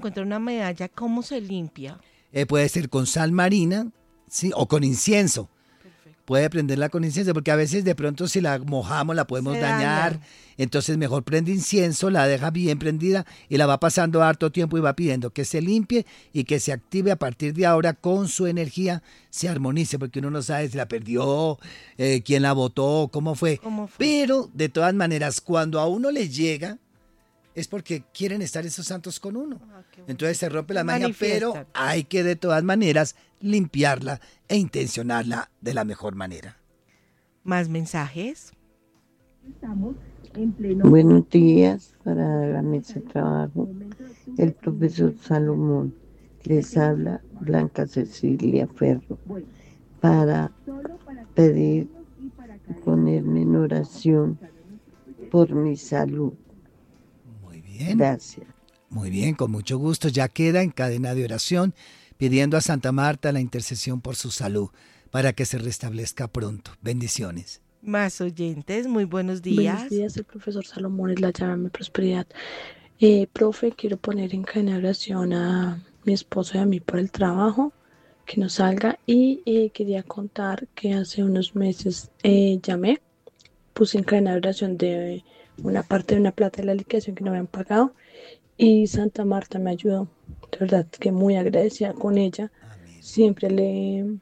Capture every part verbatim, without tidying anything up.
encuentra una medalla, ¿cómo se limpia? Eh, puede ser con sal marina, ¿sí? O con incienso. Perfecto. Puede prenderla con incienso, porque a veces de pronto si la mojamos la podemos se dañar. Daña. Entonces mejor prende incienso, la deja bien prendida y la va pasando harto tiempo y va pidiendo que se limpie y que se active a partir de ahora con su energía, se armonice, porque uno no sabe si la perdió, eh, quién la botó, cómo fue. ¿Cómo fue? Pero de todas maneras, cuando a uno le llega, es porque quieren estar esos santos con uno. Ah, entonces se rompe la magia, pero hay que de todas maneras limpiarla e intencionarla de la mejor manera. ¿Más mensajes? Estamos en pleno... Buenos días para la mesa de trabajo. El profesor Salomón. Les habla Blanca Cecilia Ferro para pedir ponerme en oración por mi salud. Bien. Gracias. Muy bien, con mucho gusto. Ya queda en cadena de oración pidiendo a Santa Marta la intercesión por su salud para que se restablezca pronto. Bendiciones. Más oyentes, muy buenos días. Buenos días, el profesor Salomón es la llave a mi prosperidad. Eh, profe, quiero poner en cadena de oración a mi esposo y a mí por el trabajo, que nos salga. Y eh, quería contar que hace unos meses eh, llamé, puse en cadena de oración de una parte de una plata de la liquidación que no habían pagado y Santa Marta me ayudó. De verdad que muy agradecida con ella. Amén. Siempre le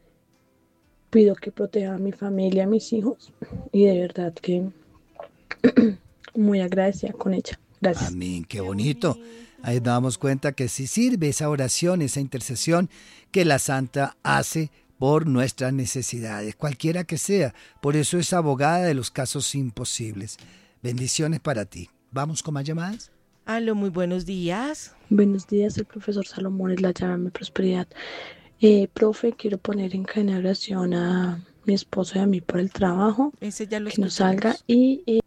pido que proteja a mi familia, a mis hijos y de verdad que muy agradecida con ella. Gracias. Amén, qué bonito. Ahí nos damos cuenta que sí sirve esa oración, esa intercesión que la Santa hace por nuestras necesidades, cualquiera que sea. Por eso es abogada de los casos imposibles. Bendiciones para ti. ¿Vamos con más llamadas? Aló, muy buenos días. Buenos días, el profesor Salomón es la llave a mi prosperidad. Eh, profe, quiero poner en cadena de oración a mi esposo y a mí por el trabajo. Ese ya lo que nos salga y... Eh...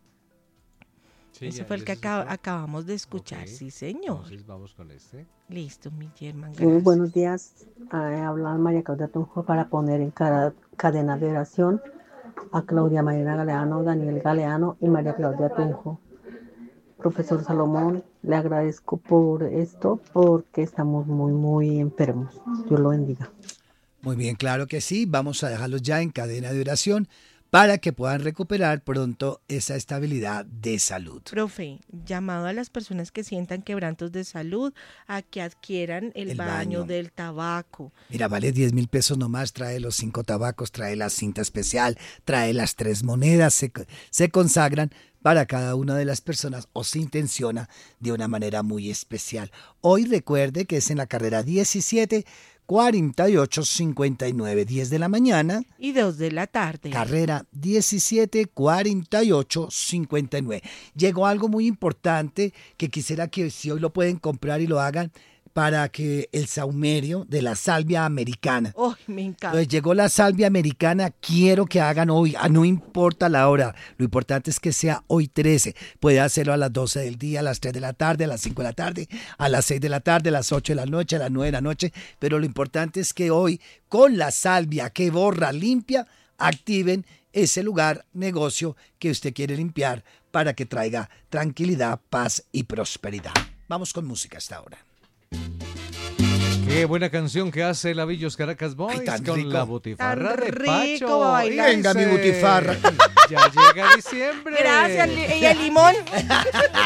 Sí, ese fue el que acab- acabamos de escuchar, okay. Sí, señor. Entonces vamos con este. Listo, mi Germán. Muy buenos días. Eh, habla María Claudia Tunjo para poner en cara, cadena de oración a Claudia Marina Galeano, Daniel Galeano y María Claudia Tunjo. Profesor Salomón, le agradezco por esto porque estamos muy, muy enfermos. Dios lo bendiga. Muy bien, claro que sí. Vamos a dejarlos ya en cadena de oración para que puedan recuperar pronto esa estabilidad de salud. Profe, llamado a las personas que sientan quebrantos de salud a que adquieran el, el baño, baño del tabaco. Mira, vale diez mil pesos nomás, trae los cinco tabacos, trae la cinta especial, trae las tres monedas, se, se consagran para cada una de las personas o se intenciona de una manera muy especial. Hoy recuerde que es en la carrera diecisiete cuarenta y ocho cincuenta y nueve, diez de la mañana y dos de la tarde. Carrera diecisiete cuarenta y ocho cincuenta y nueve. Llegó algo muy importante que quisiera que si hoy lo pueden comprar y lo hagan para que el saumerio de la salvia americana. Oh, me encanta. Entonces llegó la salvia americana, quiero que hagan hoy, no importa la hora, lo importante es que sea hoy trece. Puede hacerlo a las doce del día, a las tres de la tarde, a las cinco de la tarde, a las seis de la tarde, a las ocho de la noche, a las nueve de la noche, pero lo importante es que hoy con la salvia que borra, limpia, activen ese lugar, negocio que usted quiere limpiar para que traiga tranquilidad, paz y prosperidad. Vamos con música hasta ahora. Qué buena canción que hace Lavillos Caracas Boys. Ay, tan con rico. la butifarra Tan de rico, Pacho. bailar. Venga mi butifarra. Ya llega diciembre. Gracias, y el limón.